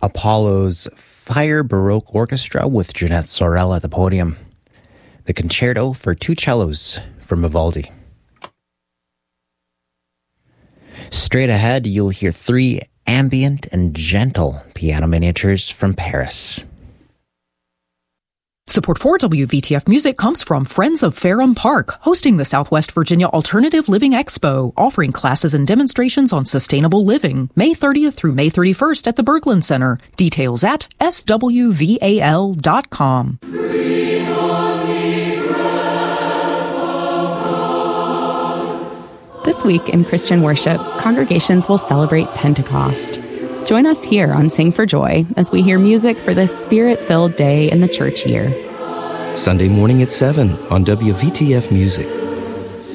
Apollo's Fire Baroque Orchestra with Jeanette Sorel at the podium. The Concerto for Two Cellos from Vivaldi. Straight ahead, you'll hear 3 ambient and gentle piano miniatures from Paris. Support for WVTF Music comes from Friends of Ferrum Park, hosting the Southwest Virginia Alternative Living Expo, offering classes and demonstrations on sustainable living, May 30th through May 31st at the Berglund Center. Details at swval.com. This week in Christian worship, congregations will celebrate Pentecost. Join us here on Sing for Joy as we hear music for this spirit-filled day in the church year. Sunday morning at 7 on WVTF Music.